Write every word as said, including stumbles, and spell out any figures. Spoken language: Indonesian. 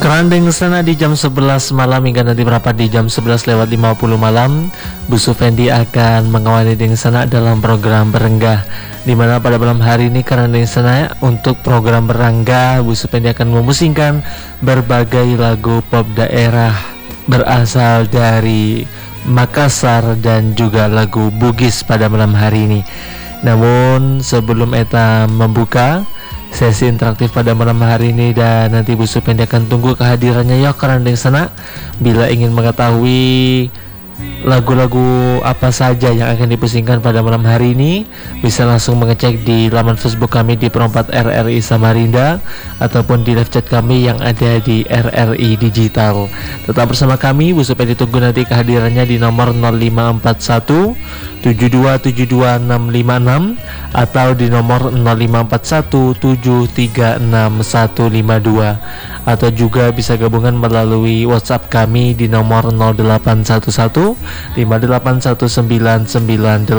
Kerandeng sana di jam sebelas malam hingga nanti berapa di jam sebelas lewat lima puluh malam, Bu Supendi akan mengawali Deng Sana dalam program Berenggah, dimana pada malam hari ini Kerandeng sana untuk program Berenggah Bu Supendi akan memusingkan berbagai lagu pop daerah berasal dari Makassar dan juga lagu Bugis pada malam hari ini. Namun sebelum Eta membuka sesi interaktif pada malam hari ini dan nanti Bu Supendi akan tunggu kehadirannya ya Kerandeng sana. Bila ingin mengetahui lagu-lagu apa saja yang akan dipusingkan pada malam hari ini, bisa langsung mengecek di laman Facebook kami di Perempat R R I Samarinda ataupun di live chat kami yang ada di R R I Digital. Tetap bersama kami, Bu Supendi tunggu nanti kehadirannya di nomor nol lima empat satu tujuh dua tujuh dua enam lima enam atau di nomor nol lima empat satu tujuh tiga enam satu lima dua, atau juga bisa gabungan melalui WhatsApp kami di nomor nol delapan satu satu lima delapan satu sembilan sembilan delapan